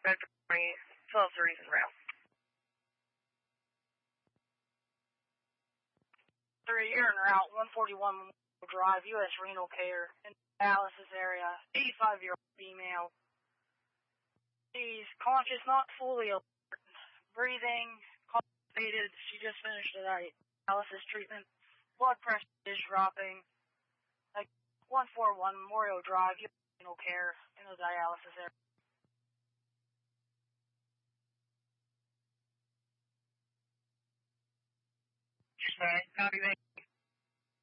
Bedford County, Phillips Reason Rail. 3, you're en route, 141 Drive, U.S. Renal Care, in the dialysis area, 85-year-old female. She's conscious, not fully alert, breathing, constipated. She just finished a dialysis treatment. Blood pressure is dropping. 141 Memorial Drive, U.S. Renal Care, in the dialysis area. Copy, mate.